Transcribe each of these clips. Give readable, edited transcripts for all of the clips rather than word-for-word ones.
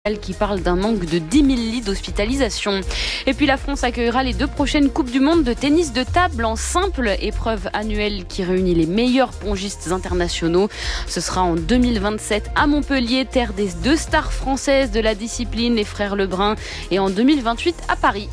qui parle d'un manque de 10 000 lits d'hospitalisation. Et puis la France accueillera les 2 prochaines Coupes du Monde de tennis de table en simple, épreuve annuelle qui réunit les meilleurs pongistes internationaux. Ce sera en 2027 à Montpellier, terre des 2 stars françaises de la discipline, les frères Lebrun, et en 2028 à Paris.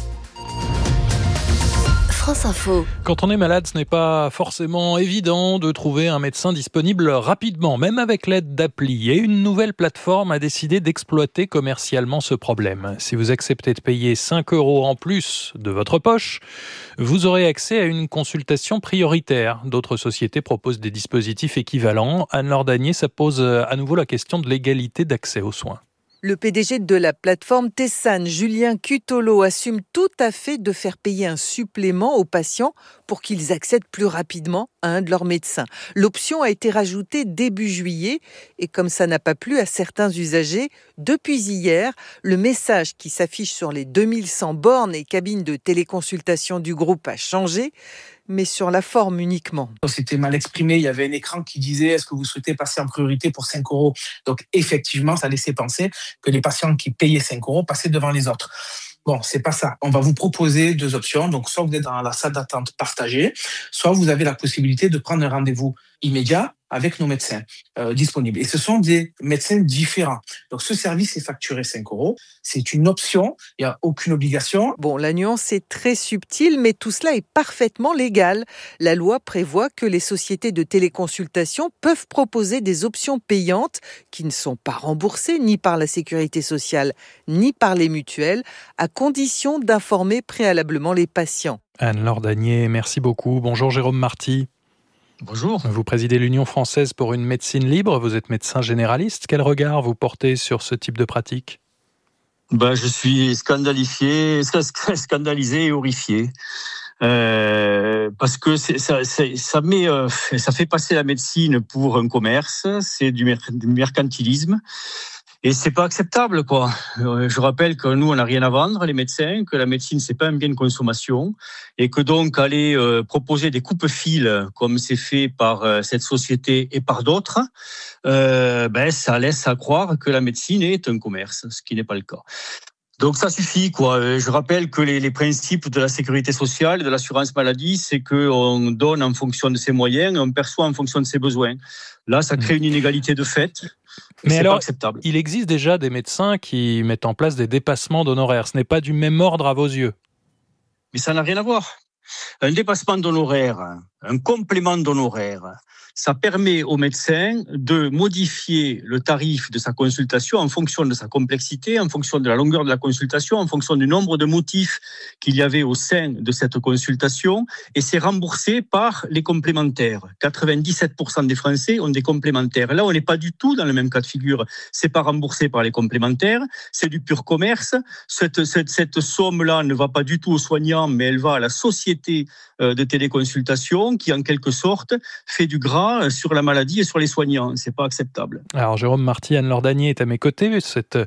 France Info. Quand on est malade, ce n'est pas forcément évident de trouver un médecin disponible rapidement, même avec l'aide d'applis. Et une nouvelle plateforme a décidé d'exploiter commercialement ce problème. Si vous acceptez de payer 5 € en plus de votre poche, vous aurez accès à une consultation prioritaire. D'autres sociétés proposent des dispositifs équivalents. Anne-Laure Danier, ça pose à nouveau la question de l'égalité d'accès aux soins. Le PDG de la plateforme Tessan, Julien Cutolo, assume tout à fait de faire payer un supplément aux patients pour qu'ils accèdent plus rapidement à un de leurs médecins. L'option a été rajoutée début juillet et comme ça n'a pas plu à certains usagers, depuis hier, le message qui s'affiche sur les 2100 bornes et cabines de téléconsultation du groupe a changé, mais sur la forme uniquement. C'était mal exprimé, il y avait un écran qui disait « Est-ce que vous souhaitez passer en priorité pour 5 €?» Donc effectivement, ça laissait penser que les patients qui payaient 5 € passaient devant les autres. Bon, c'est pas ça. On va vous proposer 2 options. Donc, soit vous êtes dans la salle d'attente partagée, soit vous avez la possibilité de prendre un rendez-vous immédiat avec nos médecins disponibles. Et ce sont des médecins différents. Donc, ce service est facturé 5 €. C'est une option. Il n'y a aucune obligation. Bon, la nuance est très subtile, mais tout cela est parfaitement légal. La loi prévoit que les sociétés de téléconsultation peuvent proposer des options payantes qui ne sont pas remboursées ni par la sécurité sociale, ni par les mutuelles, à condition d'informer préalablement les patients. Anne-Laure Danier, merci beaucoup. Bonjour Jérôme Marty. Bonjour. Vous présidez l'Union française pour une médecine libre. Vous êtes médecin généraliste. Quel regard vous portez sur ce type de pratique ? Je suis scandalisé et horrifié. Parce que ça fait passer la médecine pour un commerce, c'est du mercantilisme. Et c'est pas acceptable, quoi. Je rappelle que nous, on n'a rien à vendre, les médecins, que la médecine, c'est pas un bien de consommation, et que donc aller proposer des coupe-fils, comme c'est fait par cette société et par d'autres, ça laisse à croire que la médecine est un commerce, ce qui n'est pas le cas. Donc ça suffit, quoi. Je rappelle que les principes de la sécurité sociale, de l'assurance maladie, c'est qu'on donne en fonction de ses moyens, et on perçoit en fonction de ses besoins. Là, ça crée une inégalité de fait. Mais alors, pas acceptable. Il existe déjà des médecins qui mettent en place des dépassements d'honoraires. Ce n'est pas du même ordre à vos yeux. Mais ça n'a rien à voir. Un dépassement d'honoraires, un complément d'honoraires, ça permet au médecin de modifier le tarif de sa consultation en fonction de sa complexité, en fonction de la longueur de la consultation, en fonction du nombre de motifs qu'il y avait au sein de cette consultation, et c'est remboursé par les complémentaires. 97% des Français ont des complémentaires. Là, on n'est pas du tout dans le même cas de figure. C'est pas remboursé par les complémentaires, c'est du pur commerce. Cette somme-là ne va pas du tout aux soignants, mais elle va à la société de téléconsultation qui, en quelque sorte, fait du gras sur la maladie et sur les soignants. C'est pas acceptable. Alors, Jérôme Marty, Anne-Laure Danier est à mes côtés. Cette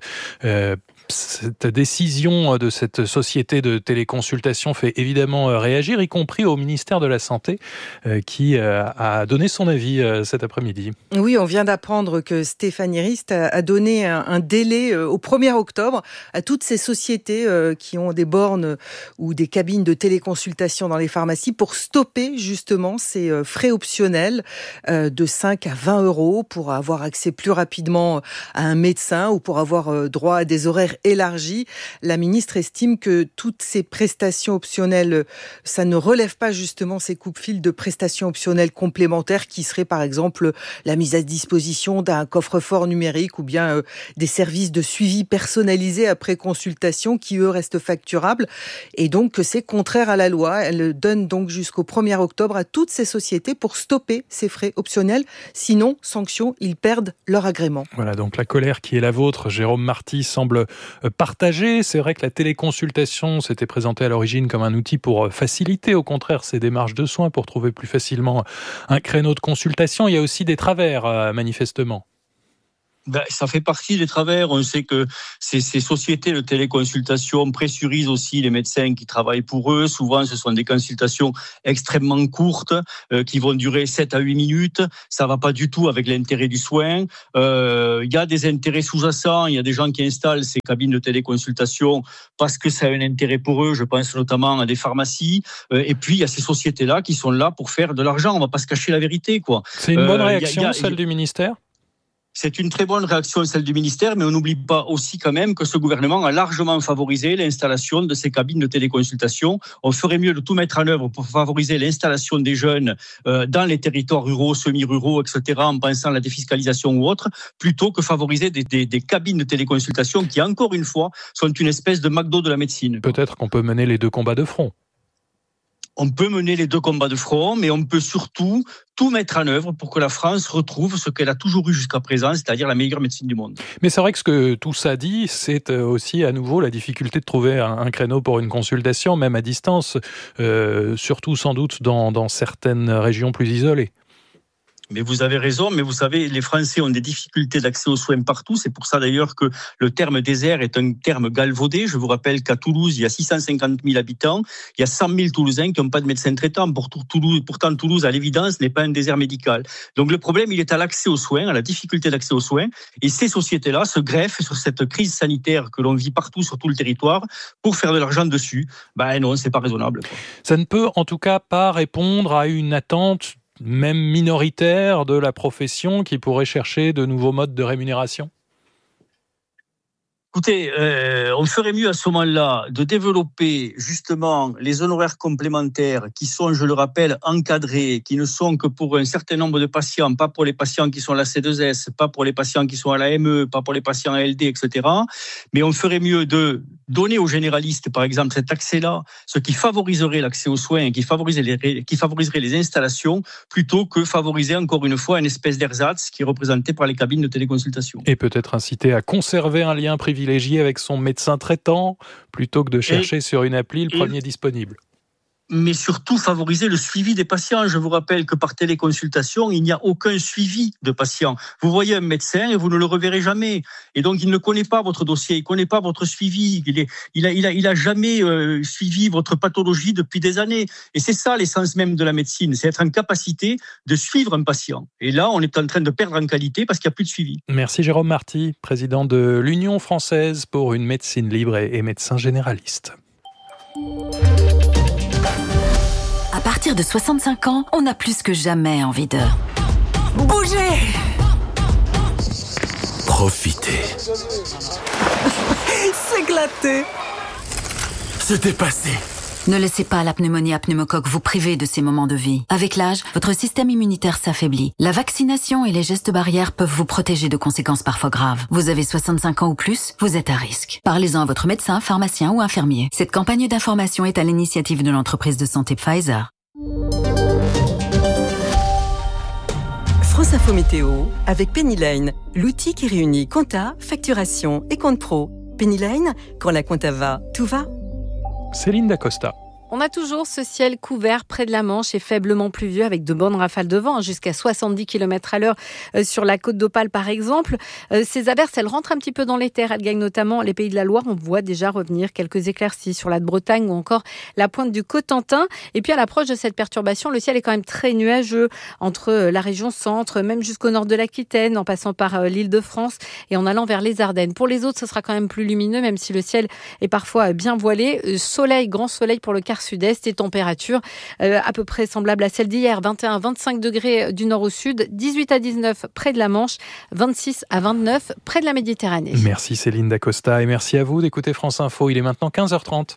décision de cette société de téléconsultation fait évidemment réagir, y compris au ministère de la Santé, qui a donné son avis cet après-midi. Oui, on vient d'apprendre que Stéphanie Rist a donné un délai au 1er octobre à toutes ces sociétés qui ont des bornes ou des cabines de téléconsultation dans les pharmacies pour stopper justement ces frais optionnels de 5 à 20 € pour avoir accès plus rapidement à un médecin ou pour avoir droit à des horaires élargie. La ministre estime que toutes ces prestations optionnelles, ça ne relève pas justement ces coupe-fils de prestations optionnelles complémentaires qui seraient par exemple la mise à disposition d'un coffre-fort numérique ou bien des services de suivi personnalisé après consultation qui eux restent facturables et donc que c'est contraire à la loi. Elle donne donc jusqu'au 1er octobre à toutes ces sociétés pour stopper ces frais optionnels. Sinon, sanction, ils perdent leur agrément. Voilà, donc la colère qui est la vôtre, Jérôme Marty, semble partagée. C'est vrai que la téléconsultation s'était présentée à l'origine comme un outil pour faciliter au contraire ces démarches de soins, pour trouver plus facilement un créneau de consultation. Il y a aussi des travers, manifestement. Ça fait partie des travers. On sait que ces sociétés de téléconsultation pressurisent aussi les médecins qui travaillent pour eux. Souvent, ce sont des consultations extrêmement courtes qui vont durer 7 à 8 minutes. Ça va pas du tout avec l'intérêt du soin. Il y a des intérêts sous-jacents. Il y a des gens qui installent ces cabines de téléconsultation parce que ça a un intérêt pour eux. Je pense notamment à des pharmacies. Et puis, il y a ces sociétés-là qui sont là pour faire de l'argent. On va pas se cacher la vérité, quoi. C'est une bonne réaction, celle du ministère ? C'est une très bonne réaction, celle du ministère, mais on n'oublie pas aussi quand même que ce gouvernement a largement favorisé l'installation de ces cabines de téléconsultation. On ferait mieux de tout mettre en œuvre pour favoriser l'installation des jeunes dans les territoires ruraux, semi-ruraux, etc., en pensant à la défiscalisation ou autre, plutôt que favoriser des cabines de téléconsultation qui, encore une fois, sont une espèce de McDo de la médecine. Peut-être qu'on peut mener les deux combats de front. On peut mener les deux combats de front, mais on peut surtout tout mettre en œuvre pour que la France retrouve ce qu'elle a toujours eu jusqu'à présent, c'est-à-dire la meilleure médecine du monde. Mais c'est vrai que ce que tout ça dit, c'est aussi à nouveau la difficulté de trouver un créneau pour une consultation, même à distance, surtout sans doute dans certaines régions plus isolées. Mais vous avez raison, mais vous savez, les Français ont des difficultés d'accès aux soins partout. C'est pour ça d'ailleurs que le terme désert est un terme galvaudé. Je vous rappelle qu'à Toulouse, il y a 650 000 habitants. Il y a 100 000 Toulousains qui n'ont pas de médecin traitant. Pourtant, Toulouse, à l'évidence, n'est pas un désert médical. Donc le problème, il est à l'accès aux soins, à la difficulté d'accès aux soins. Et ces sociétés-là se greffent sur cette crise sanitaire que l'on vit partout sur tout le territoire pour faire de l'argent dessus. Non, c'est pas raisonnable, quoi. Ça ne peut en tout cas pas répondre à une attente même minoritaire de la profession qui pourrait chercher de nouveaux modes de rémunération ? Écoutez, on ferait mieux à ce moment-là de développer justement les honoraires complémentaires qui sont, je le rappelle, encadrés, qui ne sont que pour un certain nombre de patients, pas pour les patients qui sont à la C2S, pas pour les patients qui sont à la ME, pas pour les patients à LD, etc. Mais on ferait mieux de donner aux généralistes, par exemple, cet accès-là, ce qui favoriserait l'accès aux soins et qui favoriserait les installations, plutôt que favoriser encore une fois une espèce d'ersatz qui est représenté par les cabines de téléconsultation. Et peut-être inciter à conserver un lien privilégié avec son médecin traitant, plutôt que de chercher sur une appli le premier disponible. Mais surtout favoriser le suivi des patients. Je vous rappelle que par téléconsultation, il n'y a aucun suivi de patients. Vous voyez un médecin et vous ne le reverrez jamais. Et donc, il ne connaît pas votre dossier, il ne connaît pas votre suivi. Il a jamais suivi votre pathologie depuis des années. Et c'est ça l'essence même de la médecine, c'est être en capacité de suivre un patient. Et là, on est en train de perdre en qualité parce qu'il n'y a plus de suivi. Merci Jérôme Marty, président de l'Union française pour une médecine libre et médecin généraliste. À partir de 65 ans, on a plus que jamais envie de bouger. Profiter. S'éclater. Se dépasser. Ne laissez pas la pneumonie à pneumocoque vous priver de ces moments de vie. Avec l'âge, votre système immunitaire s'affaiblit. La vaccination et les gestes barrières peuvent vous protéger de conséquences parfois graves. Vous avez 65 ans ou plus, vous êtes à risque. Parlez-en à votre médecin, pharmacien ou infirmier. Cette campagne d'information est à l'initiative de l'entreprise de santé Pfizer. France Info Météo avec Penny Lane, l'outil qui réunit compta, facturation et compte pro. Penny Lane, quand la compta va, tout va. Céline Dacosta. On a toujours ce ciel couvert près de la Manche et faiblement pluvieux avec de bonnes rafales de vent, jusqu'à 70 km/h sur la côte d'Opale par exemple. Ces averses, elles rentrent un petit peu dans les terres. Elles gagnent notamment les Pays de la Loire. On voit déjà revenir quelques éclaircies sur la Bretagne ou encore la pointe du Cotentin. Et puis à l'approche de cette perturbation, le ciel est quand même très nuageux entre la région centre, même jusqu'au nord de l'Aquitaine, en passant par l'Île-de-France et en allant vers les Ardennes. Pour les autres, ce sera quand même plus lumineux, même si le ciel est parfois bien voilé. Soleil, grand soleil pour le quart sud-est et température à peu près semblable à celle d'hier, 21-25 degrés du nord au sud, 18 à 19 près de la Manche, 26 à 29 près de la Méditerranée. Merci Céline Dacosta et merci à vous d'écouter France Info. Il est maintenant 15h30.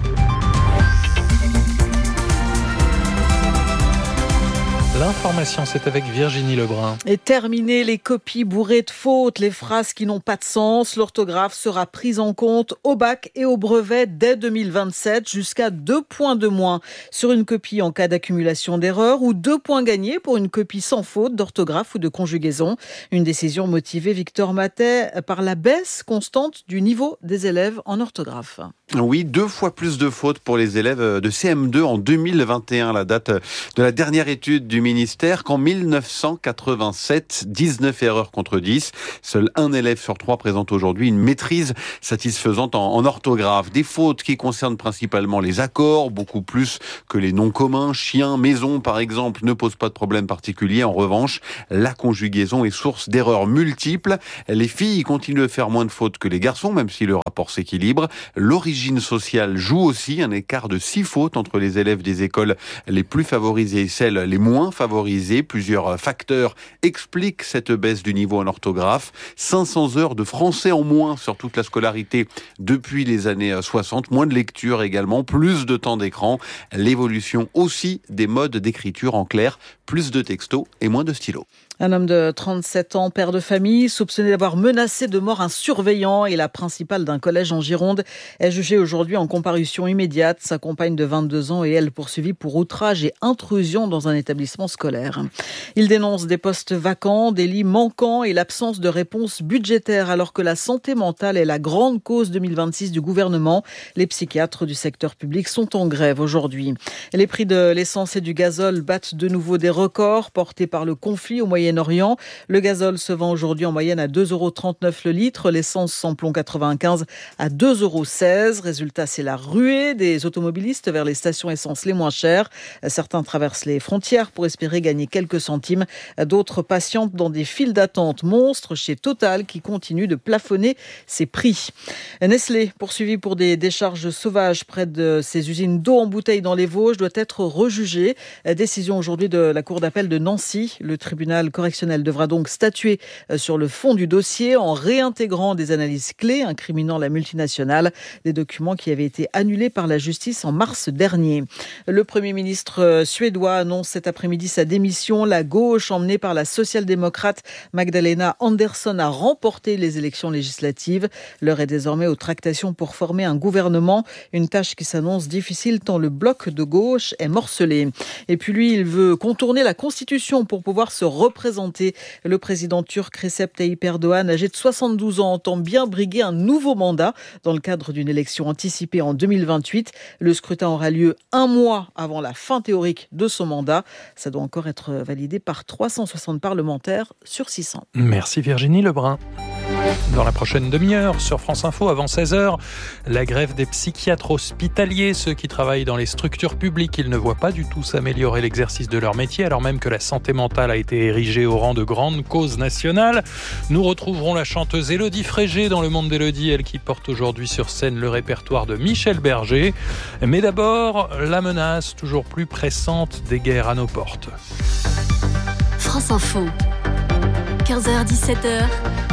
L'information, c'est avec Virginie Lebrun. Et terminer les copies bourrées de fautes, les phrases qui n'ont pas de sens. L'orthographe sera prise en compte au bac et au brevet dès 2027, jusqu'à 2 points de moins sur une copie en cas d'accumulation d'erreurs ou 2 points gagnés pour une copie sans faute d'orthographe ou de conjugaison. Une décision motivée, Victor Matet, par la baisse constante du niveau des élèves en orthographe. Oui, 2 fois plus de fautes pour les élèves de CM2 en 2021, la date de la dernière étude du ministère qu'en 1987, 19 erreurs contre 10. Seul un élève sur 3 présente aujourd'hui une maîtrise satisfaisante en orthographe. Des fautes qui concernent principalement les accords, beaucoup plus que les noms communs. Chien, maison, par exemple, ne posent pas de problème particulier. En revanche, la conjugaison est source d'erreurs multiples. Les filles continuent de faire moins de fautes que les garçons, même si le rapport s'équilibre. L'origine sociale joue aussi, un écart de 6 fautes entre les élèves des écoles les plus favorisées et celles les moins favorisées. Plusieurs facteurs expliquent cette baisse du niveau en orthographe. 500 heures de français en moins sur toute la scolarité depuis les années 60. Moins de lecture également, plus de temps d'écran. L'évolution aussi des modes d'écriture, en clair, plus de textos et moins de stylos. Un homme de 37 ans, père de famille, soupçonné d'avoir menacé de mort un surveillant et la principale d'un collège en Gironde, est jugé aujourd'hui en comparution immédiate. Sa compagne de 22 ans et elle poursuivie pour outrage et intrusion dans un établissement scolaire. Il dénonce des postes vacants, des lits manquants et l'absence de réponse budgétaire alors que la santé mentale est la grande cause 2026 du gouvernement. Les psychiatres du secteur public sont en grève aujourd'hui. Les prix de l'essence et du gazole battent de nouveau des records portés par le conflit au Moyen-Orient. Le gazole se vend aujourd'hui en moyenne à 2,39 € le litre, l'essence samplon 95 à 2,16 €. Résultat, c'est la ruée des automobilistes vers les stations essence les moins chères. Certains traversent les frontières pour espérer gagner quelques centimes. D'autres patientent dans des files d'attente monstres chez Total qui continue de plafonner ses prix. Nestlé, poursuivi pour des décharges sauvages près de ses usines d'eau en bouteille dans les Vosges, doit être rejugé. Décision aujourd'hui de la Cour d'appel de Nancy. Le tribunal correctionnel devra donc statuer sur le fond du dossier en réintégrant des analyses clés incriminant la multinationale, des documents qui avaient été annulés par la justice en mars dernier. Le Premier ministre suédois annonce cet après-midi sa démission. La gauche, emmenée par la social-démocrate Magdalena Andersson, a remporté les élections législatives. L'heure est désormais aux tractations pour former un gouvernement, une tâche qui s'annonce difficile tant le bloc de gauche est morcelé. Et puis lui, il veut contourner la Constitution pour pouvoir se représenter. Le président turc Recep Tayyip Erdogan, âgé de 72 ans, entend bien briguer un nouveau mandat dans le cadre d'une élection anticipée en 2028. Le scrutin aura lieu un mois avant la fin théorique de son mandat. Ça doit encore être validé par 360 parlementaires sur 600. Merci Virginie Lebrun. Dans la prochaine demi-heure, sur France Info, avant 16h, la grève des psychiatres hospitaliers, ceux qui travaillent dans les structures publiques, ils ne voient pas du tout s'améliorer l'exercice de leur métier, alors même que la santé mentale a été érigée au rang de grande cause nationale. Nous retrouverons la chanteuse Élodie Frégé dans Le Monde d'Élodie, elle qui porte aujourd'hui sur scène le répertoire de Michel Berger. Mais d'abord, la menace toujours plus pressante des guerres à nos portes. France Info, 15h-17h.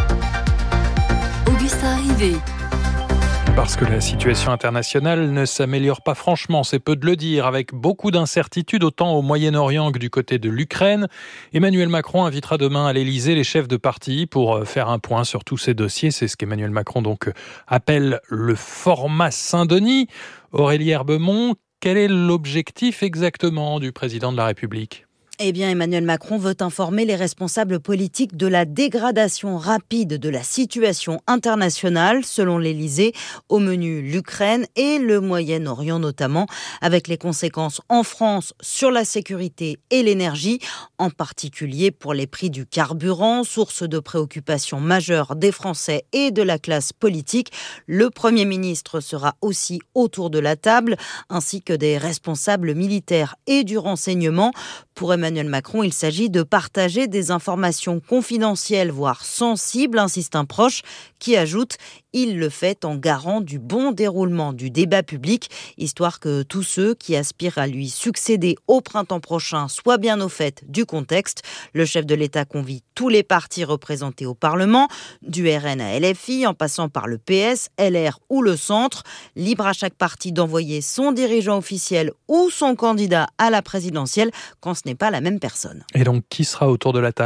Augustin Rivet. Parce que la situation internationale ne s'améliore pas franchement, c'est peu de le dire, avec beaucoup d'incertitudes autant au Moyen-Orient que du côté de l'Ukraine. Emmanuel Macron invitera demain à l'Élysée les chefs de parti pour faire un point sur tous ces dossiers. C'est ce qu'Emmanuel Macron donc appelle le format Saint-Denis. Aurélie Herbemont, quel est l'objectif exactement du président de la République ? Eh bien, Emmanuel Macron veut informer les responsables politiques de la dégradation rapide de la situation internationale, selon l'Élysée, au menu l'Ukraine et le Moyen-Orient notamment, avec les conséquences en France sur la sécurité et l'énergie, en particulier pour les prix du carburant, source de préoccupation majeure des Français et de la classe politique. Le Premier ministre sera aussi autour de la table, ainsi que des responsables militaires et du renseignement. Pour Emmanuel Macron, il s'agit de partager des informations confidentielles, voire sensibles, insiste un proche, qui ajoute « Il le fait en garant du bon déroulement du débat public, histoire que tous ceux qui aspirent à lui succéder au printemps prochain soient bien au fait du contexte. » Le chef de l'État convie tous les partis représentés au Parlement, du RN à LFI, en passant par le PS, LR ou le Centre. Libre à chaque parti d'envoyer son dirigeant officiel ou son candidat à la présidentielle quand ce n'est pas la même personne. Et donc, qui sera autour de la table ?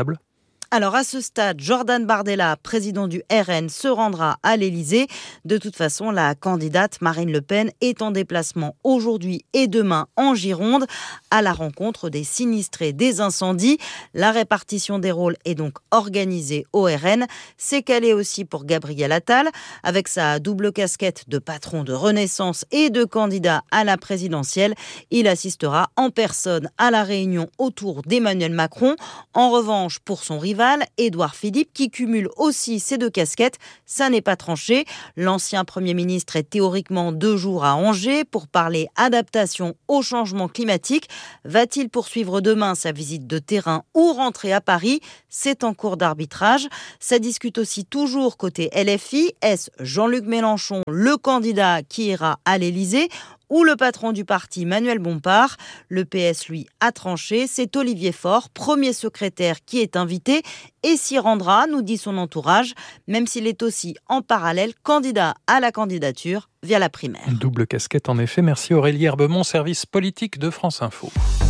Alors à ce stade, Jordan Bardella, président du RN, se rendra à l'Elysée. De toute façon, la candidate Marine Le Pen est en déplacement aujourd'hui et demain en Gironde à la rencontre des sinistrés des incendies. La répartition des rôles est donc organisée au RN. C'est calé aussi pour Gabriel Attal. Avec sa double casquette de patron de Renaissance et de candidat à la présidentielle, il assistera en personne à la réunion autour d'Emmanuel Macron. En revanche, pour son rival, Édouard Philippe, qui cumule aussi ces deux casquettes, ça n'est pas tranché. L'ancien Premier ministre est théoriquement 2 jours à Angers pour parler adaptation au changement climatique. Va-t-il poursuivre demain sa visite de terrain ou rentrer à Paris ? C'est en cours d'arbitrage. Ça discute aussi toujours côté LFI. Est-ce Jean-Luc Mélenchon, le candidat qui ira à l'Elysée, ou le patron du parti, Manuel Bompard? Le PS, lui, a tranché. C'est Olivier Faure, premier secrétaire, qui est invité et s'y rendra, nous dit son entourage, même s'il est aussi en parallèle candidat à la candidature via la primaire. Double casquette en effet. Merci Aurélie Herbemont, service politique de France Info.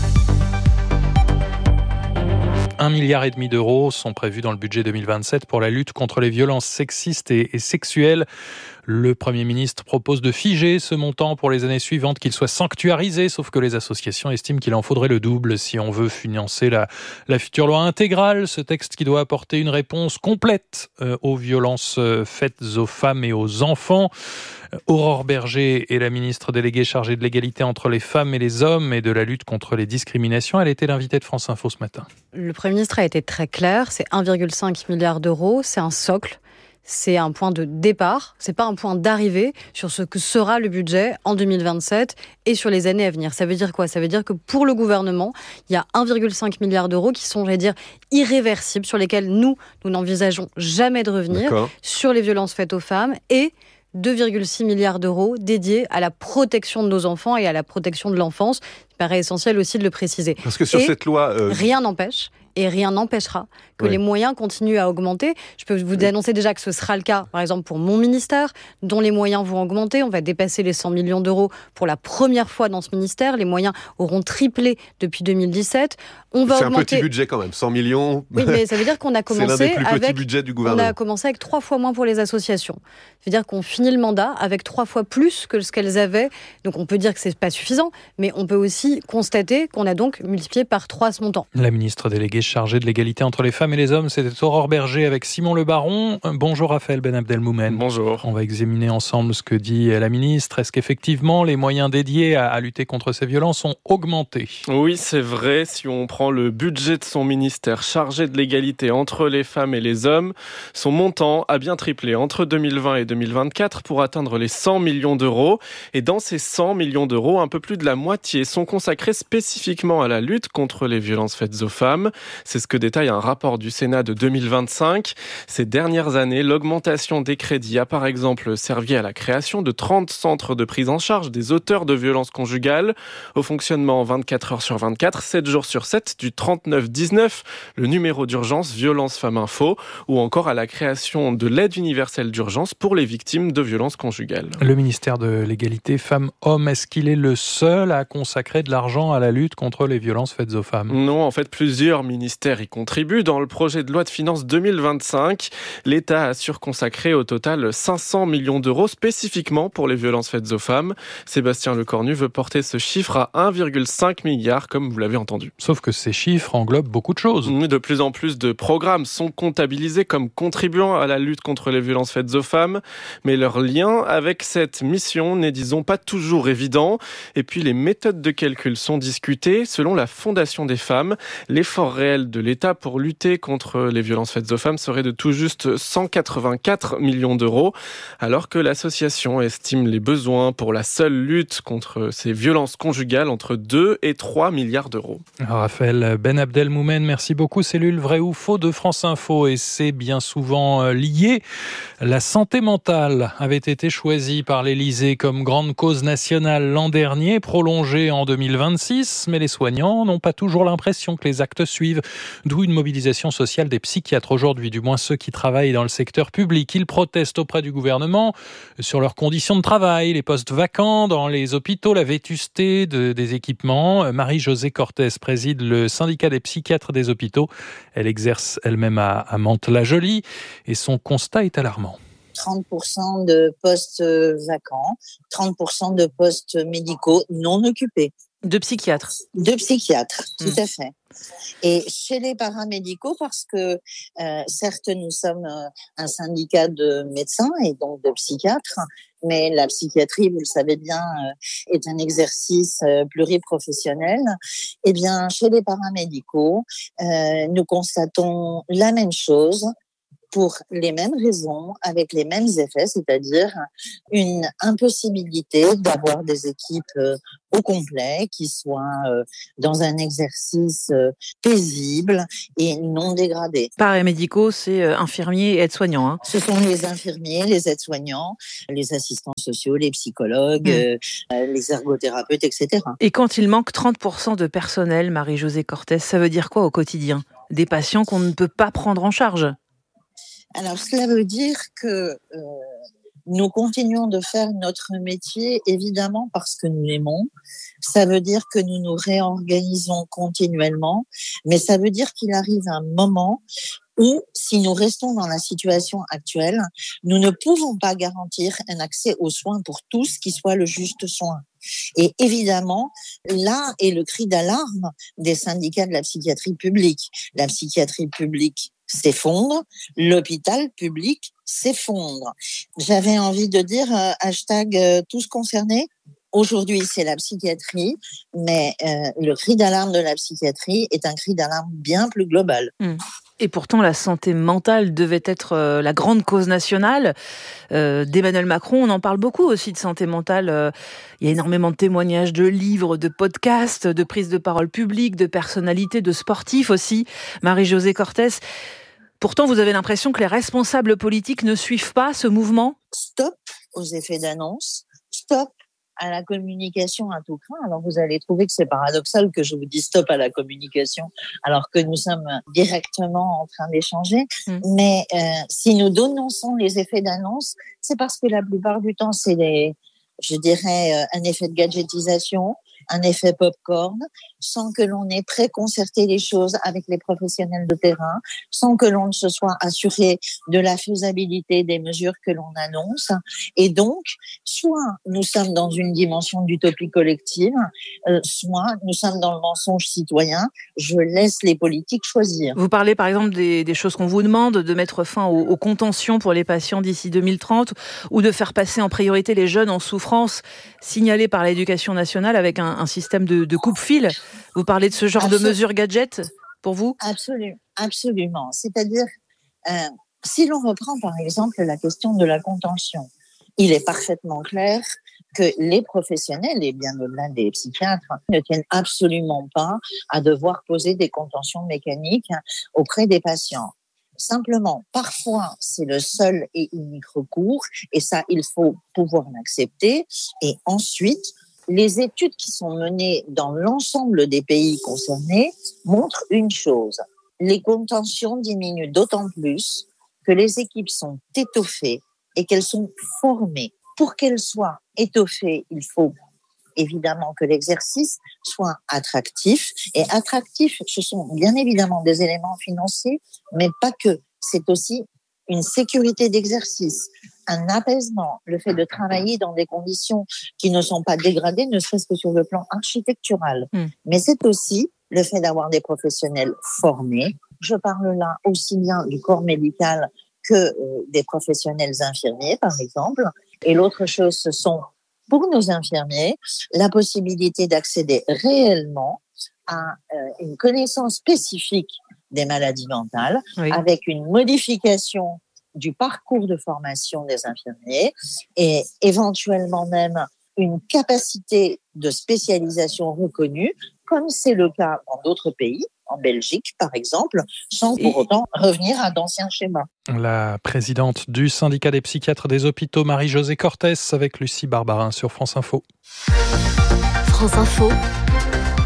1,5 milliard d'euros sont prévus dans le budget 2027 pour la lutte contre les violences sexistes et sexuelles. Le Premier ministre propose de figer ce montant pour les années suivantes, qu'il soit sanctuarisé, sauf que les associations estiment qu'il en faudrait le double si on veut financer la future loi intégrale. Ce texte qui doit apporter une réponse complète aux violences faites aux femmes et aux enfants. Aurore Berger est la ministre déléguée chargée de l'égalité entre les femmes et les hommes et de la lutte contre les discriminations. Elle était l'invitée de France Info ce matin. Le Premier ministre a été très clair, c'est 1,5 milliard d'euros, c'est un socle. C'est un point de départ, c'est pas un point d'arrivée sur ce que sera le budget en 2027 et sur les années à venir. Ça veut dire quoi ? Ça veut dire que pour le gouvernement, il y a 1,5 milliard d'euros qui sont, irréversibles, sur lesquels nous n'envisageons jamais de revenir, sur les violences faites aux femmes, et 2,6 milliards d'euros dédiés à la protection de nos enfants et à la protection de l'enfance. Il paraît essentiel aussi de le préciser. Parce que sur cette loi... Rien n'empêche. Et rien n'empêchera que les moyens continuent à augmenter. Je peux vous annoncer déjà que ce sera le cas, par exemple, pour mon ministère, dont les moyens vont augmenter. On va dépasser les 100 millions d'euros pour la première fois dans ce ministère. Les moyens auront triplé depuis 202017. C'est un petit budget quand même, 100 millions. Oui, mais ça veut dire qu'on a commencé c'est l'un des plus petits budgets du gouvernement. On a commencé avec 3 fois moins pour les associations. Ça veut dire qu'on finit le mandat avec 3 fois plus que ce qu'elles avaient. Donc on peut dire que c'est pas suffisant, mais on peut aussi constater qu'on a donc multiplié par 3 ce montant. La ministre déléguée chargée de l'égalité entre les femmes et les hommes, c'était Aurore Berger avec Simon Le Baron. Bonjour Raphaël Ben Abdelmoumen. Bonjour. On va examiner ensemble ce que dit la ministre. Est-ce qu'effectivement les moyens dédiés à lutter contre ces violences ont augmenté ? Oui, c'est vrai. Si on prend le budget de son ministère chargé de l'égalité entre les femmes et les hommes, son montant a bien triplé entre 2020 et 2024 pour atteindre les 100 millions d'euros. Et dans ces 100 millions d'euros, un peu plus de la moitié sont consacrés spécifiquement à la lutte contre les violences faites aux femmes. C'est ce que détaille un rapport du Sénat de 2025. Ces dernières années, l'augmentation des crédits a par exemple servi à la création de 30 centres de prise en charge des auteurs de violences conjugales, au fonctionnement 24 heures sur 24, 7 jours sur 7 du 3919, le numéro d'urgence Violence Femmes Info, ou encore à la création de l'aide universelle d'urgence pour les victimes de violences conjugales. Le ministère de l'égalité femmes-hommes, est-ce qu'il est le seul à consacrer de l'argent à la lutte contre les violences faites aux femmes ? Non, en fait, plusieurs ministères y contribuent. Dans le projet de loi de finances 2025, l'État a surconsacré au total 500 millions d'euros spécifiquement pour les violences faites aux femmes. Sébastien Lecornu veut porter ce chiffre à 1,5 milliard, comme vous l'avez entendu. Sauf que ces chiffres englobent beaucoup de choses. De plus en plus de programmes sont comptabilisés comme contribuant à la lutte contre les violences faites aux femmes, mais leur lien avec cette mission n'est, disons, pas toujours évident. Et puis les méthodes de calcul sont discutées. Selon la Fondation des femmes, l'effort réel de l'État pour lutter contre les violences faites aux femmes serait de tout juste 184 millions d'euros, alors que l'association estime les besoins pour la seule lutte contre ces violences conjugales entre 2 et 3 milliards d'euros. Raphaël Ben Abdelmoumen, merci beaucoup. Cellule Vrai ou Faux de France Info, et c'est bien souvent lié. La santé mentale avait été choisie par l'Élysée comme grande cause nationale l'an dernier, prolongée en 2026, mais les soignants n'ont pas toujours l'impression que les actes suivent. d'où une mobilisation sociale des psychiatres aujourd'hui, du moins ceux qui travaillent dans le secteur public. Ils protestent auprès du gouvernement sur leurs conditions de travail, les postes vacants dans les hôpitaux, la vétusté des équipements. Marie-Josée Cortès préside le syndicat des psychiatres des hôpitaux. Elle exerce elle-même à Mantes-la-Jolie et son constat est alarmant. 30% de postes vacants, 30% de postes médicaux non occupés. De psychiatres. De psychiatres, tout à fait. Et chez les paramédicaux, parce que certes, nous sommes un syndicat de médecins et donc de psychiatres, mais la psychiatrie, vous le savez bien, est un exercice pluriprofessionnel. Eh bien, chez les paramédicaux, nous constatons la même chose, pour les mêmes raisons, avec les mêmes effets, c'est-à-dire une impossibilité d'avoir des équipes au complet qui soient dans un exercice paisible et non dégradé. Paramédicaux, c'est infirmiers et aides-soignants. Hein. Ce sont les infirmiers, les aides-soignants, les assistants sociaux, les psychologues, les ergothérapeutes, etc. Et quand il manque 30% de personnel, Marie-Josée Cortès, ça veut dire quoi au quotidien ? Des patients qu'on ne peut pas prendre en charge ? Alors, cela veut dire que nous continuons de faire notre métier, évidemment, parce que nous l'aimons. Ça veut dire que nous nous réorganisons continuellement, mais ça veut dire qu'il arrive un moment où, si nous restons dans la situation actuelle, nous ne pouvons pas garantir un accès aux soins pour tous qui soit le juste soin. Et évidemment, là est le cri d'alarme des syndicats de la psychiatrie publique. La psychiatrie publique s'effondre, l'hôpital public s'effondre. J'avais envie de dire #tous concernés. Aujourd'hui, c'est la psychiatrie, mais le cri d'alarme de la psychiatrie est un cri d'alarme bien plus global. Et pourtant, la santé mentale devait être la grande cause nationale d'Emmanuel Macron. On en parle beaucoup aussi de santé mentale. Il y a énormément de témoignages, de livres, de podcasts, de prises de parole publiques, de personnalités, de sportifs aussi. Marie-Josée Cortès. Pourtant, vous avez l'impression que les responsables politiques ne suivent pas ce mouvement ? Stop aux effets d'annonce, stop à la communication à tout crin. Alors vous allez trouver que c'est paradoxal que je vous dise stop à la communication alors que nous sommes directement en train d'échanger. Mais si nous dénonçons les effets d'annonce, c'est parce que la plupart du temps, c'est un effet de gadgetisation, un effet pop-corn, sans que l'on ait préconcerté les choses avec les professionnels de terrain, sans que l'on ne se soit assuré de la faisabilité des mesures que l'on annonce. Et donc, soit nous sommes dans une dimension d'utopie collective, soit nous sommes dans le mensonge citoyen. Je laisse les politiques choisir. Vous parlez par exemple des choses qu'on vous demande, de mettre fin aux contentions pour les patients d'ici 2030, ou de faire passer en priorité les jeunes en souffrance signalés par l'Éducation nationale avec un système de coupe-fil. Vous parlez de ce genre de mesures gadgets pour vous ? Absolument. C'est-à-dire, si l'on reprend par exemple la question de la contention, il est parfaitement clair que les professionnels, et bien au-delà des psychiatres, ne tiennent absolument pas à devoir poser des contentions mécaniques auprès des patients. Simplement, parfois, c'est le seul et unique recours, et ça, il faut pouvoir l'accepter. Et ensuite, les études qui sont menées dans l'ensemble des pays concernés montrent une chose. Les contentions diminuent d'autant plus que les équipes sont étoffées et qu'elles sont formées. Pour qu'elles soient étoffées, il faut évidemment que l'exercice soit attractif. Et attractif, ce sont bien évidemment des éléments financiers, mais pas que. C'est aussi une sécurité d'exercice, un apaisement, le fait de travailler dans des conditions qui ne sont pas dégradées, ne serait-ce que sur le plan architectural. Mais c'est aussi le fait d'avoir des professionnels formés. Je parle là aussi bien du corps médical que des professionnels infirmiers, par exemple. Et l'autre chose, ce sont, pour nos infirmiers, la possibilité d'accéder réellement à une connaissance spécifique des maladies mentales, avec une modification du parcours de formation des infirmiers et éventuellement même une capacité de spécialisation reconnue, comme c'est le cas dans d'autres pays, en Belgique par exemple, sans pour autant revenir à d'anciens schémas. La présidente du syndicat des psychiatres des hôpitaux, Marie-Josée Cortès, avec Lucie Barbarin sur France Info. France Info.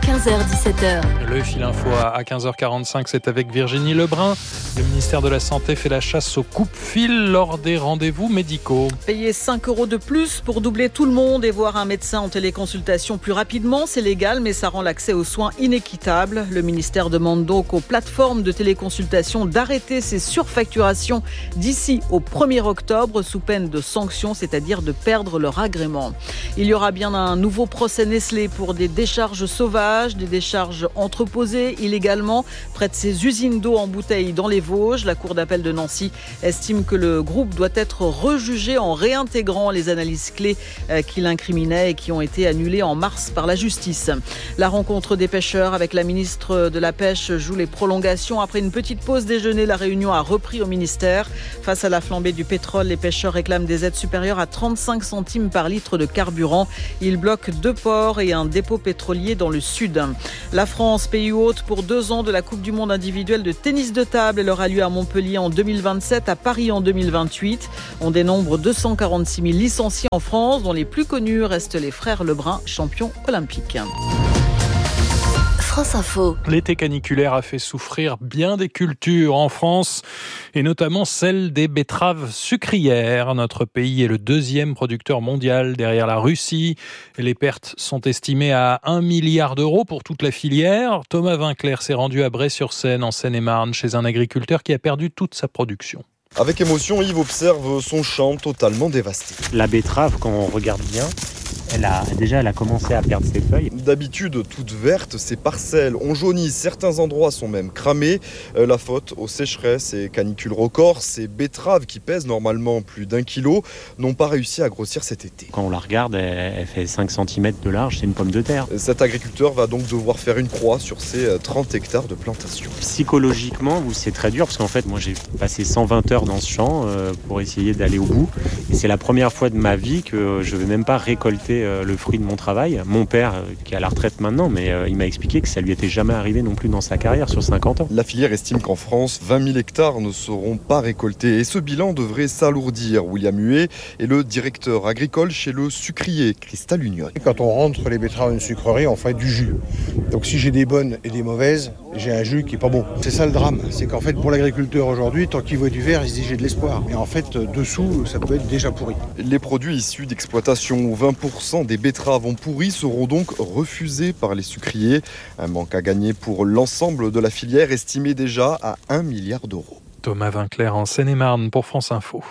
15h-17h. Le fil info à 15h45, c'est avec Virginie Lebrun. Le ministère de la Santé fait la chasse au coupe-fil lors des rendez-vous médicaux. Payer 5 € de plus pour doubler tout le monde et voir un médecin en téléconsultation plus rapidement, c'est légal, mais ça rend l'accès aux soins inéquitable. Le ministère demande donc aux plateformes de téléconsultation d'arrêter ces surfacturations d'ici au 1er octobre, sous peine de sanctions, c'est-à-dire de perdre leur agrément. Il y aura bien un nouveau procès Nestlé pour des décharges sauvages, des décharges entreposées illégalement près de ces usines d'eau en bouteille dans les Vosges. La Cour d'appel de Nancy estime que le groupe doit être rejugé en réintégrant les analyses clés qui l'incriminaient et qui ont été annulées en mars par la justice. La rencontre des pêcheurs avec la ministre de la Pêche joue les prolongations. Après une petite pause déjeuner, la réunion a repris au ministère. Face à la flambée du pétrole, les pêcheurs réclament des aides supérieures à 35 centimes par litre de carburant. Ils bloquent 2 ports et un dépôt pétrolier dans le sud. La France, pays hôte pour 2 ans de la Coupe du monde individuelle de tennis de table. Elle aura lieu à Montpellier en 2027, à Paris en 2028. On dénombre 246 000 licenciés en France, dont les plus connus restent les frères Lebrun, champions olympiques. France Info. L'été caniculaire a fait souffrir bien des cultures en France, et notamment celle des betteraves sucrières. Notre pays est le 2e producteur mondial derrière la Russie. Les pertes sont estimées à 1 milliard d'euros pour toute la filière. Thomas Vinclair s'est rendu à Bray-sur-Seine, en Seine-et-Marne, chez un agriculteur qui a perdu toute sa production. Avec émotion, Yves observe son champ totalement dévasté. La betterave, quand on regarde bien, elle a commencé à perdre ses feuilles. D'habitude toute verte, ces parcelles ont jauni, certains endroits sont même cramés. La faute aux sécheresses et canicules records, ces betteraves qui pèsent normalement plus d'1 kilo n'ont pas réussi à grossir cet été. Quand on la regarde, elle fait 5 cm de large, c'est une pomme de terre. Cet agriculteur va donc devoir faire une croix sur ses 30 hectares de plantation. Psychologiquement, c'est très dur parce qu'en fait, moi j'ai passé 120 heures dans ce champ pour essayer d'aller au bout. Et c'est la première fois de ma vie que je ne vais même pas récolter le fruit de mon travail. Mon père, qui est à la retraite maintenant, mais il m'a expliqué que ça lui était jamais arrivé non plus dans sa carrière sur 50 ans. La filière estime qu'en France, 20 000 hectares ne seront pas récoltés et ce bilan devrait s'alourdir. William Huet est le directeur agricole chez le sucrier Cristal Union. Quand on rentre les betteraves dans une sucrerie, on fait du jus. Donc si j'ai des bonnes et des mauvaises, j'ai un jus qui est pas bon. C'est ça le drame, c'est qu'en fait pour l'agriculteur aujourd'hui, tant qu'il voit du vert, il se dit j'ai de l'espoir. Et en fait, dessous, ça peut être déjà pourri. Les produits issus d'exploitation où 20% des betteraves ont pourri seront donc refusés par les sucriers. Un manque à gagner pour l'ensemble de la filière estimé déjà à 1 milliard d'euros. Thomas Vinclair en Seine-et-Marne pour France Info.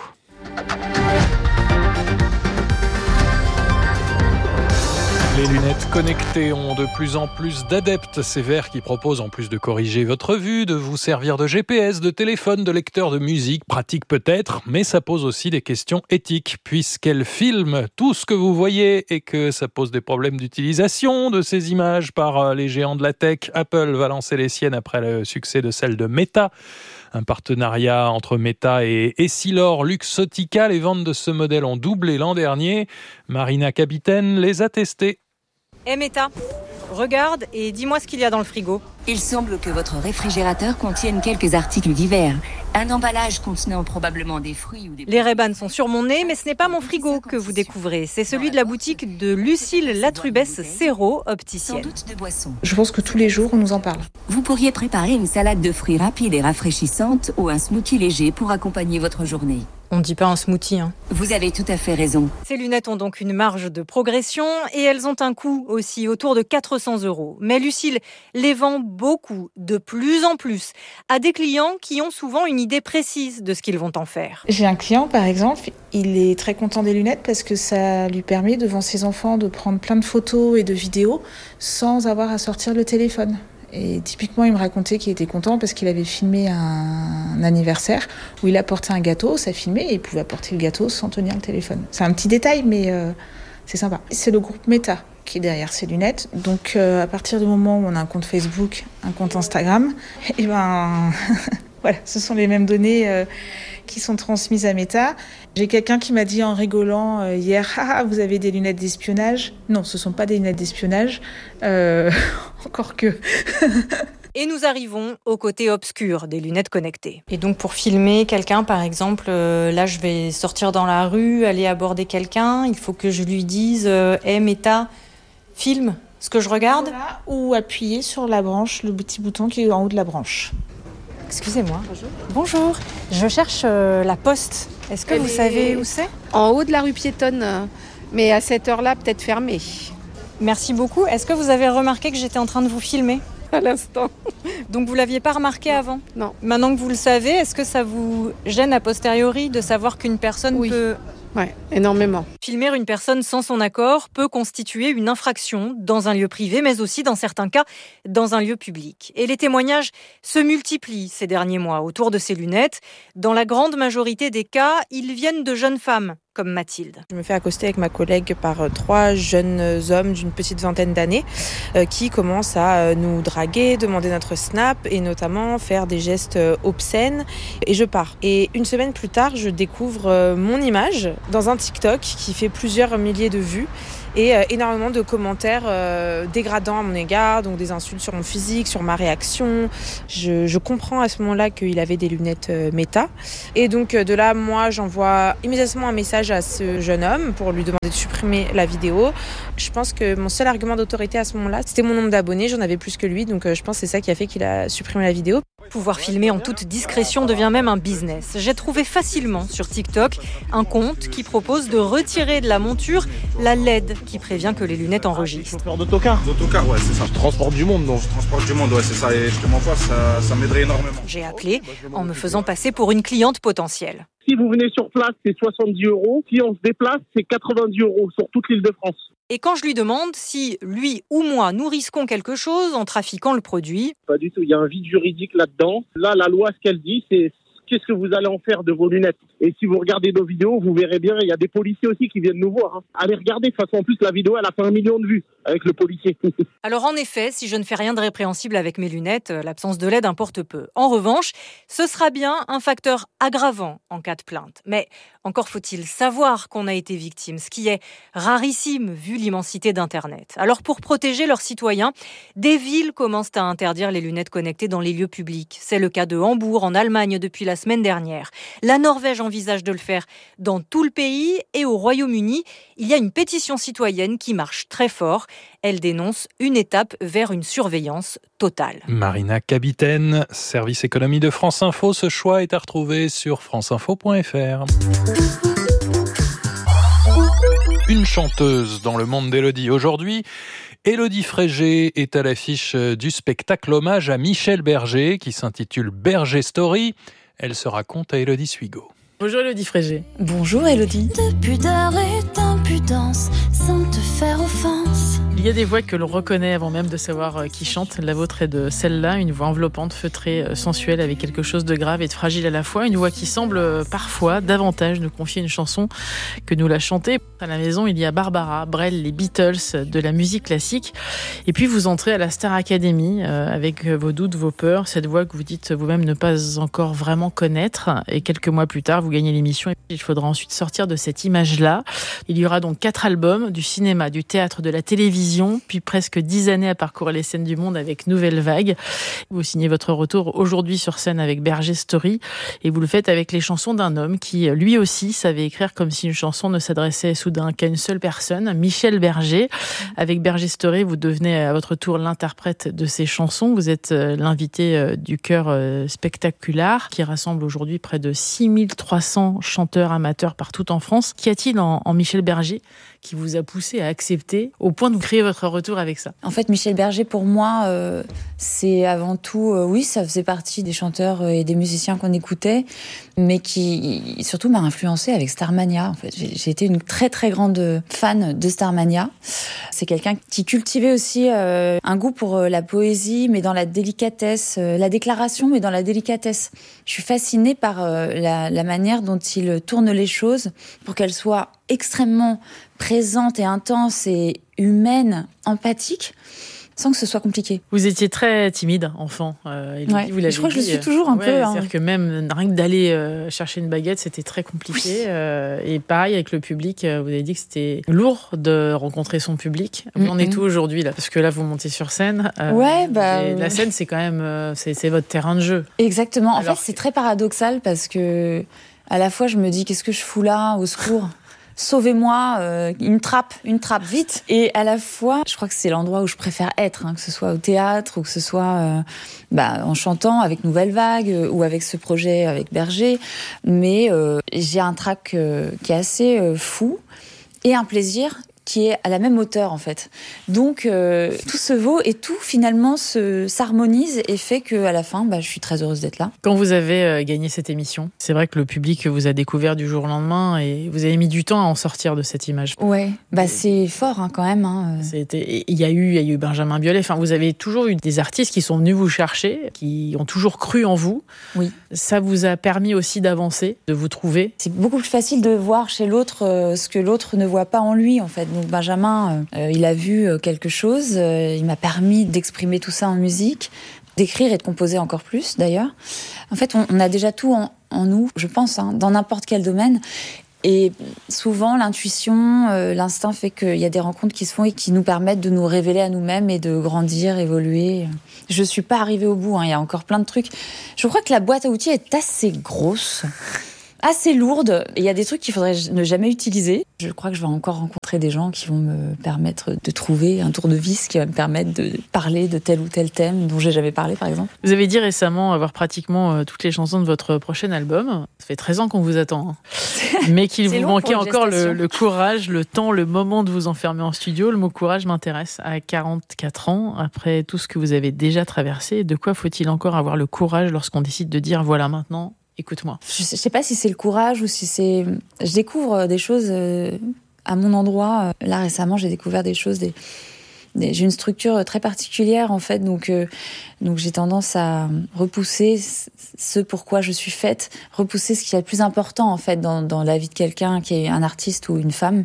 Les lunettes connectées ont de plus en plus d'adeptes. Ces verres qui proposent, en plus de corriger votre vue, de vous servir de GPS, de téléphone, de lecteur de musique, pratique peut-être, mais ça pose aussi des questions éthiques, puisqu'elles filment tout ce que vous voyez et que ça pose des problèmes d'utilisation de ces images par les géants de la tech. Apple va lancer les siennes après le succès de celle de Meta. Un partenariat entre Meta et Essilor Luxottica. Les ventes de ce modèle ont doublé l'an dernier. Marina Capitaine les a testées. Meta, regarde et dis-moi ce qu'il y a dans le frigo. Il semble que votre réfrigérateur contienne quelques articles divers. Un emballage contenant probablement des fruits ou des... Les Ray-Ban sont sur mon nez, mais ce n'est pas mon frigo que vous découvrez. C'est celui de la boutique de Lucille Latrubès Serrault, opticienne. Sans doute de boissons. Je pense que tous les jours, on nous en parle. Vous pourriez préparer une salade de fruits rapide et rafraîchissante ou un smoothie léger pour accompagner votre journée. On ne dit pas un smoothie. Vous avez tout à fait raison. Ces lunettes ont donc une marge de progression et elles ont un coût aussi autour de 400 €. Mais Lucille les vend beaucoup, de plus en plus, à des clients qui ont souvent une idée précise de ce qu'ils vont en faire. J'ai un client, par exemple, il est très content des lunettes parce que ça lui permet devant ses enfants de prendre plein de photos et de vidéos sans avoir à sortir le téléphone. Et typiquement, il me racontait qu'il était content parce qu'il avait filmé un anniversaire où il apportait un gâteau, ça filmait et il pouvait apporter le gâteau sans tenir le téléphone. C'est un petit détail, mais c'est sympa. C'est le groupe Meta qui est derrière ces lunettes. Donc, à partir du moment où on a un compte Facebook, un compte Instagram, et ben, voilà, ce sont les mêmes données qui sont transmises à Meta. J'ai quelqu'un qui m'a dit en rigolant hier, ah, vous avez des lunettes d'espionnage. Non, ce ne sont pas des lunettes d'espionnage, encore que... Et nous arrivons au côté obscur des lunettes connectées. Et donc pour filmer quelqu'un, par exemple, là je vais sortir dans la rue, aller aborder quelqu'un, il faut que je lui dise « Hey Meta, filme ». ce que je regarde, ou appuyer sur la branche, le petit bouton qui est en haut de la branche. Excusez-moi. Bonjour. Je cherche la poste. Est-ce que vous savez où c'est ? En haut de la rue piétonne, mais à cette heure-là, peut-être fermée. Merci beaucoup. Est-ce que vous avez remarqué que j'étais en train de vous filmer ? À l'instant. Donc vous ne l'aviez pas remarqué avant ? Non. Maintenant que vous le savez, est-ce que ça vous gêne a posteriori de savoir qu'une personne peut... Oui, énormément. Filmer une personne sans son accord peut constituer une infraction dans un lieu privé, mais aussi, dans certains cas, dans un lieu public. Et les témoignages se multiplient ces derniers mois autour de ces lunettes. Dans la grande majorité des cas, ils viennent de jeunes femmes, comme Mathilde. Je me fais accoster avec ma collègue par 3 jeunes hommes d'une petite vingtaine d'années qui commencent à nous draguer, demander notre snap et notamment faire des gestes obscènes. Et je pars. Et une semaine plus tard, je découvre mon image dans un TikTok qui fait plusieurs milliers de vues et énormément de commentaires dégradants à mon égard, donc des insultes sur mon physique, sur ma réaction. Je comprends à ce moment-là qu'il avait des lunettes Meta. Et donc de là, moi, j'envoie immédiatement un message à ce jeune homme pour lui demander de supprimer la vidéo. Je pense que mon seul argument d'autorité à ce moment-là, c'était mon nombre d'abonnés. J'en avais plus que lui, donc je pense que c'est ça qui a fait qu'il a supprimé la vidéo. Pouvoir filmer en toute discrétion devient même un business. J'ai trouvé facilement sur TikTok un compte qui propose de retirer de la monture la LED qui prévient que les lunettes enregistrent. Chauffeur d'autocar, ouais, c'est ça. Je transporte du monde, donc. Je transporte du monde, ouais, c'est ça. Et je te mens pas, ça m'aiderait énormément. J'ai appelé en me faisant passer pour une cliente potentielle. Si vous venez sur place, c'est 70 €. Si on se déplace, c'est 90 € sur toute l'île de France. Et quand je lui demande si lui ou moi nous risquons quelque chose en trafiquant le produit... Pas du tout, il y a un vide juridique là-dedans. Là, la loi, ce qu'elle dit, c'est qu'est-ce que vous allez en faire de vos lunettes. Et si vous regardez nos vidéos, vous verrez bien, il y a des policiers aussi qui viennent nous voir. Hein. Allez regarder, de toute façon, en plus, la vidéo, elle a fait 1 million de vues avec le policier. Alors en effet, si je ne fais rien de répréhensible avec mes lunettes, l'absence de LED importe peu. En revanche, ce sera bien un facteur aggravant en cas de plainte. Mais encore faut-il savoir qu'on a été victime, ce qui est rarissime vu l'immensité d'Internet. Alors pour protéger leurs citoyens, des villes commencent à interdire les lunettes connectées dans les lieux publics. C'est le cas de Hambourg en Allemagne depuis la semaine dernière. La Norvège envisage de le faire dans tout le pays et au Royaume-Uni, il y a une pétition citoyenne qui marche très fort. Elle dénonce une étape vers une surveillance totale. Marina Capitaine, service économie de France Info. Ce choix est à retrouver sur franceinfo.fr. Une chanteuse dans le monde d'Élodie aujourd'hui. Élodie Frégé est à l'affiche du spectacle hommage à Michel Berger qui s'intitule Berger Story. Elle se raconte à Élodie Suigo. Bonjour Élodie Frégé. Bonjour Élodie. De pudeur et d'impudence sans te faire offense. Il y a des voix que l'on reconnaît avant même de savoir qui chante. La vôtre est de celle-là, une voix enveloppante, feutrée, sensuelle, avec quelque chose de grave et de fragile à la fois. Une voix qui semble parfois davantage nous confier une chanson que nous la chanter. À la maison, il y a Barbara, Brel, les Beatles, de la musique classique. Et puis vous entrez à la Star Academy avec vos doutes, vos peurs, cette voix que vous dites vous-même ne pas encore vraiment connaître. Et quelques mois plus tard, vous gagnez l'émission. Il faudra ensuite sortir de cette image-là. Il y aura donc 4 albums, du cinéma, du théâtre, de la télévision, puis presque 10 années à parcourir les scènes du monde avec Nouvelle Vague. Vous signez votre retour aujourd'hui sur scène avec Berger Story et vous le faites avec les chansons d'un homme qui, lui aussi, savait écrire comme si une chanson ne s'adressait soudain qu'à une seule personne, Michel Berger. Avec Berger Story, vous devenez à votre tour l'interprète de ces chansons. Vous êtes l'invité du chœur spectaculaire qui rassemble aujourd'hui près de 6300 chanteurs amateurs partout en France. Qu'y a-t-il en Michel Berger qui vous a poussé à accepter au point de vous créer votre retour avec ça? En fait, Michel Berger, pour moi, c'est avant tout, oui, ça faisait partie des chanteurs et des musiciens qu'on écoutait, mais qui surtout m'a influencée avec Starmania. En fait, j'ai été une très très grande fan de Starmania. C'est quelqu'un qui cultivait aussi un goût pour la poésie, mais dans la délicatesse, la déclaration, mais dans la délicatesse. Je suis fascinée par la manière dont il tourne les choses pour qu'elles soient extrêmement présente et intense et humaine, empathique, sans que ce soit compliqué. Vous étiez très timide, enfant. Élodie, ouais, vous l'avez je crois dit, que je le suis toujours un peu. C'est-à-dire que même rien que d'aller chercher une baguette, c'était très compliqué. Oui. Et pareil, avec le public, vous avez dit que c'était lourd de rencontrer son public. Vous en êtes où aujourd'hui, là? Parce que là, vous montez sur scène. La scène, c'est quand même c'est votre terrain de jeu. Exactement. En fait, c'est très paradoxal parce que à la fois, je me dis, qu'est-ce que je fous là, au secours? sauvez-moi, une trappe, vite. Et à la fois, je crois que c'est l'endroit où je préfère être, que ce soit au théâtre ou que ce soit en chantant avec Nouvelle Vague ou avec ce projet avec Berger. Mais j'ai un trac qui est assez fou et un plaisir qui est à la même hauteur en fait. Donc tout se vaut et tout finalement s'harmonise et fait qu'à la fin, je suis très heureuse d'être là. Quand vous avez gagné cette émission, c'est vrai que le public vous a découvert du jour au lendemain et vous avez mis du temps à en sortir de cette image. Ouais, c'est fort quand même. Il y a eu Benjamin Biolay. Enfin, vous avez toujours eu des artistes qui sont venus vous chercher, qui ont toujours cru en vous. Oui. Ça vous a permis aussi d'avancer, de vous trouver. C'est beaucoup plus facile de voir chez l'autre ce que l'autre ne voit pas en lui en fait. Donc Benjamin, il a vu quelque chose, il m'a permis d'exprimer tout ça en musique, d'écrire et de composer encore plus d'ailleurs. En fait, on a déjà tout en nous, je pense, dans n'importe quel domaine. Et souvent, l'intuition, l'instinct fait qu'il y a des rencontres qui se font et qui nous permettent de nous révéler à nous-mêmes et de grandir, évoluer. Je suis pas arrivée au bout, il y a encore plein de trucs. Je crois que la boîte à outils est assez grosse. Assez lourde. Il y a des trucs qu'il faudrait ne jamais utiliser. Je crois que je vais encore rencontrer des gens qui vont me permettre de trouver un tournevis qui va me permettre de parler de tel ou tel thème dont j'ai jamais parlé, par exemple. Vous avez dit récemment avoir pratiquement toutes les chansons de votre prochain album. Ça fait 13 ans qu'on vous attend. Mais qu'il vous manquait encore le courage, le temps, le moment de vous enfermer en studio. Le mot courage m'intéresse. À 44 ans, après tout ce que vous avez déjà traversé, de quoi faut-il encore avoir le courage lorsqu'on décide de dire voilà maintenant, écoute-moi? Je sais pas si c'est le courage ou si c'est... Je découvre des choses à mon endroit. Là, récemment, j'ai découvert des choses... J'ai une structure très particulière, en fait. Donc j'ai tendance à repousser ce pourquoi je suis faite. Repousser ce qui est le plus important, en fait, dans la vie de quelqu'un qui est un artiste ou une femme.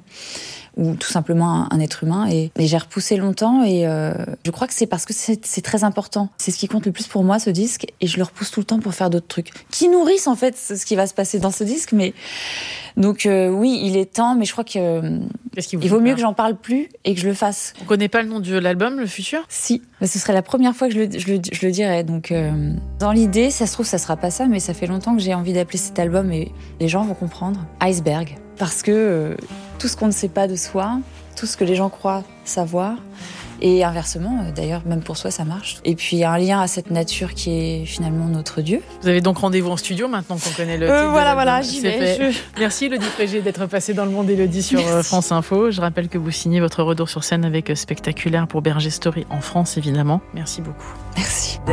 Ou tout simplement un être humain. Et j'ai repoussé longtemps et je crois que c'est parce que c'est très important. C'est ce qui compte le plus pour moi, ce disque, et je le repousse tout le temps pour faire d'autres trucs qui nourrissent en fait ce qui va se passer dans ce disque. Mais donc oui, il est temps, mais je crois que il vaut mieux que j'en parle plus et que je le fasse. On connaît pas le nom de l'album, le futur? Si, ce serait la première fois que je le dirais. Donc dans l'idée, ça se trouve, ça sera pas ça, mais ça fait longtemps que j'ai envie d'appeler cet album et les gens vont comprendre. Iceberg. Parce que tout ce qu'on ne sait pas de soi, tout ce que les gens croient savoir, et inversement, d'ailleurs, même pour soi, ça marche. Et puis, il y a un lien à cette nature qui est finalement notre Dieu. Vous avez donc rendez-vous en studio maintenant qu'on connaît le titre Voilà, j'y vais. Merci Élodie Frégé d'être passée dans le monde Élodie sur France Info. Je rappelle que vous signez votre retour sur scène avec Spectaculaire pour Berger Story en France, évidemment. Merci beaucoup. Merci.